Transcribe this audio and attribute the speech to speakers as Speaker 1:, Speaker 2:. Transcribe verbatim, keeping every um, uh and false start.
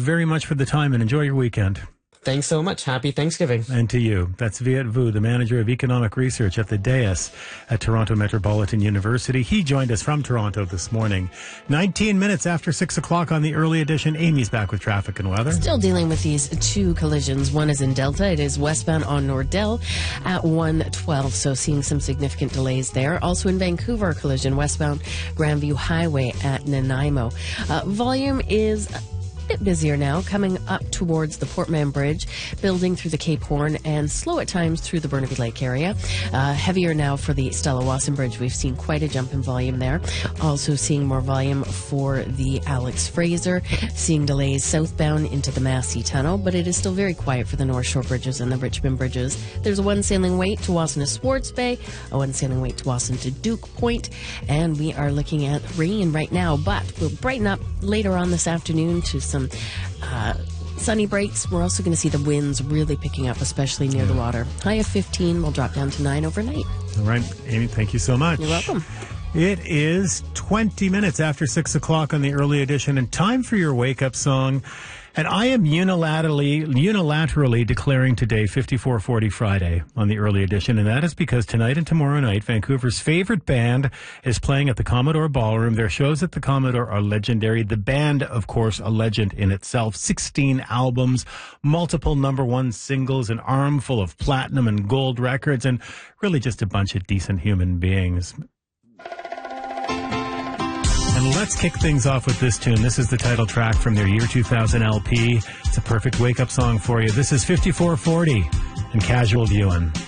Speaker 1: very much for the time and enjoy your weekend.
Speaker 2: Thanks so much. Happy Thanksgiving.
Speaker 1: And to you. That's Viet Vu, the manager of economic research at the D A I S at Toronto Metropolitan University. He joined us from Toronto this morning. nineteen minutes after six o'clock on the early edition. Amy's back with traffic and weather.
Speaker 3: Still dealing with these two collisions. One is in Delta. It is westbound on Nordell at one twelve, so seeing some significant delays there. Also in Vancouver, collision westbound Grandview Highway at Nanaimo. Uh, volume is bit busier now, coming up towards the Portman Bridge, building through the Cape Horn, and slow at times through the Burnaby Lake area. Uh, heavier now for the Stella Wasson Bridge. We've seen quite a jump in volume there. Also seeing more volume for the Alex Fraser, seeing delays southbound into the Massey Tunnel, but it is still very quiet for the North Shore bridges and the Richmond bridges. There's a one sailing wait to Wasson to Swartz Bay, a one sailing wait to Wasson to Duke Point, and we are looking at rain right now, but we'll brighten up later on this afternoon to some Some uh, sunny breaks. We're also going to see the winds really picking up, especially near the water. High of fifteen will drop down to nine overnight.
Speaker 1: All right, Amy, thank you so much.
Speaker 3: You're welcome.
Speaker 1: It is twenty minutes after six o'clock on the early edition, and time for your wake-up song. And I am unilaterally unilaterally declaring today fifty-four forty Friday on the early edition, and that is because tonight and tomorrow night, Vancouver's favorite band is playing at the Commodore Ballroom. Their shows at the Commodore are legendary. The band, of course, a legend in itself. sixteen albums, multiple number one singles, an armful of platinum and gold records, and really just a bunch of decent human beings. And let's kick things off with this tune. This is the title track from their year two thousand L P. It's a perfect wake-up song for you. This is fifty-four forty and Casual Viewing.